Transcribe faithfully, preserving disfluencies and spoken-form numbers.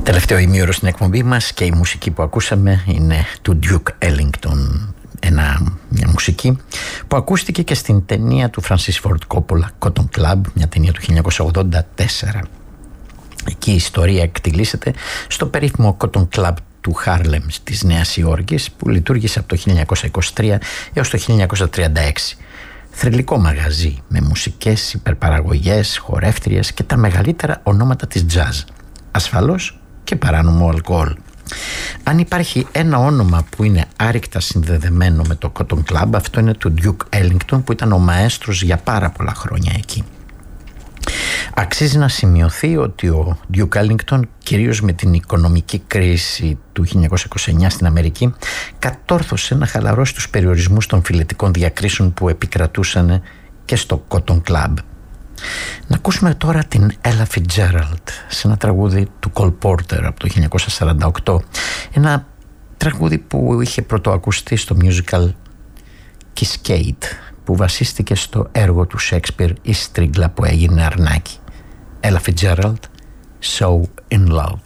Τελευταίο ημίωρο στην εκπομπή μας και η μουσική που ακούσαμε είναι του Duke Ellington, ένα, μια μουσική που ακούστηκε και στην ταινία του Francis Ford Coppola, Cotton Club, μια ταινία του χίλια εννιακόσια ογδόντα τέσσερα. Εκεί η ιστορία εκτιλήσεται στο περίφημο Cotton Club του Χάρλεμ της Νέας Υόρκης, που λειτουργήσε από το χίλια εννιακόσια είκοσι τρία έως το χίλια εννιακόσια τριάντα έξι. Θρυλικό μαγαζί με μουσικές, υπερπαραγωγές, χορεύτριες και τα μεγαλύτερα ονόματα της jazz. Ασφαλώς και παράνομο αλκοόλ. Αν υπάρχει ένα όνομα που είναι άρρηκτα συνδεδεμένο με το Cotton Club, αυτό είναι του Duke Ellington, που ήταν ο μαέστρος για πάρα πολλά χρόνια εκεί. Αξίζει να σημειωθεί ότι ο Duke Ellington, κυρίως με την οικονομική κρίση του χίλια εννιακόσια είκοσι εννιά στην Αμερική, κατόρθωσε να χαλαρώσει τους περιορισμούς των φιλετικών διακρίσεων που επικρατούσαν και στο Cotton Club. Να ακούσουμε τώρα την Ella Fitzgerald σε ένα τραγούδι του Cole Porter από το χίλια εννιακόσια σαράντα οκτώ, ένα τραγούδι που είχε πρωτοακουστεί στο musical Kiskade, που βασίστηκε στο έργο του Shakespeare «Η Στρίγκλα που έγινε αρνάκι». Ella Fitzgerald, So in Love.